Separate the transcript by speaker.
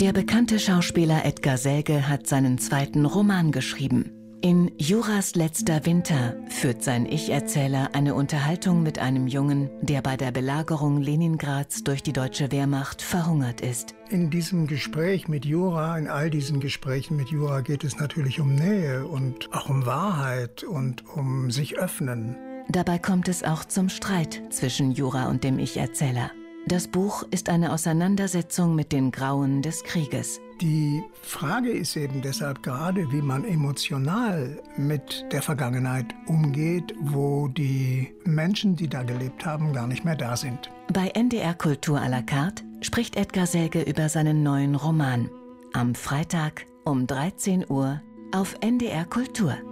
Speaker 1: Der bekannte Schauspieler Edgar Selge hat seinen zweiten Roman geschrieben. In Juras letzter Winter führt sein Ich-Erzähler eine Unterhaltung mit einem Jungen, der bei der Belagerung Leningrads durch die deutsche Wehrmacht verhungert ist.
Speaker 2: In diesem Gespräch mit Jura, in all diesen Gesprächen mit Jura geht es natürlich um Nähe und auch um Wahrheit und um sich öffnen.
Speaker 1: Dabei kommt es auch zum Streit zwischen Jura und dem Ich-Erzähler. Das Buch ist eine Auseinandersetzung mit den Grauen des Krieges.
Speaker 2: Die Frage ist eben deshalb gerade, wie man emotional mit der Vergangenheit umgeht, wo die Menschen, die da gelebt haben, gar nicht mehr da sind.
Speaker 1: Bei NDR Kultur à la carte spricht Edgar Selge über seinen neuen Roman. Am Freitag um 13 Uhr auf NDR Kultur.